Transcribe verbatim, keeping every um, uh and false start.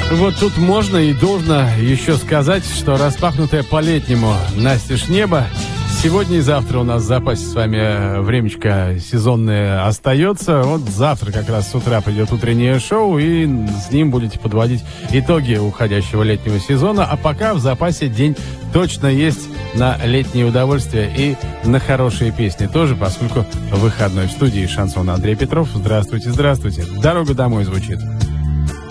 Вот тут можно и должно еще сказать, что распахнутое по-летнему настежь небо. Сегодня и завтра у нас в запасе с вами времечко сезонное остается. Вот завтра как раз с утра придет утреннее шоу, и с ним будете подводить итоги уходящего летнего сезона. А пока в запасе день точно есть на летнее удовольствие и на хорошие песни тоже, поскольку выходной. В студии «Шансон» Андрей Петров. Здравствуйте, здравствуйте. Дорога домой звучит.